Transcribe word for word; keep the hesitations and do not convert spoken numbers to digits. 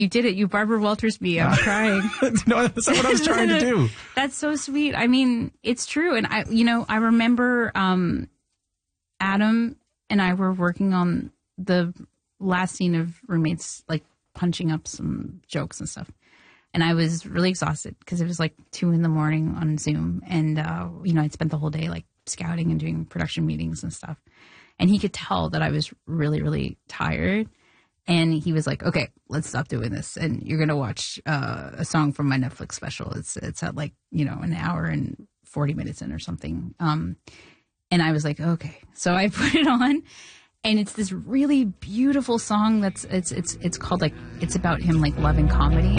You did it. You Barbara Walters me. I'm crying. No, that's not what I was trying to do. That's so sweet. I mean, it's true. And I, you know, I remember um, Adam and I were working on the last scene of Roommates, like punching up some jokes and stuff. And I was really exhausted because it was like two in the morning on Zoom. And, uh, you know, I'd spent the whole day like scouting and doing production meetings and stuff. And he could tell that I was really, really tired. And he was like, okay, let's stop doing this. And you're going to watch uh, a song from my Netflix special. It's it's at like, you know, an hour and forty minutes in or something. Um, and I was like, okay. So I put it on. And it's this really beautiful song that's it's it's it's called like it's about him like loving comedy.